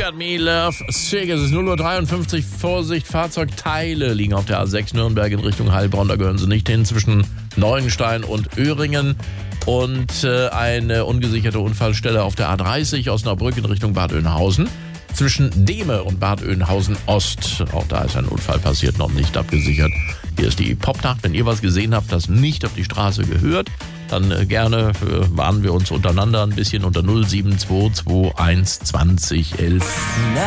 Got Me Love Sick. Es ist 0:53 Uhr. Vorsicht, Fahrzeugteile liegen auf der A6 Nürnberg in Richtung Heilbronn. Da gehören sie nicht hin, zwischen Neuenstein und Öhringen. Und eine ungesicherte Unfallstelle auf der A30 Osnabrück in Richtung Bad Oeynhausen. Zwischen Dehme und Bad Oeynhausen Ost. Auch da ist ein Unfall passiert, noch nicht abgesichert. Hier ist die Popnacht. Wenn ihr was gesehen habt, das nicht auf die Straße gehört, dann gerne warnen wir uns untereinander ein bisschen unter 07221 20 11.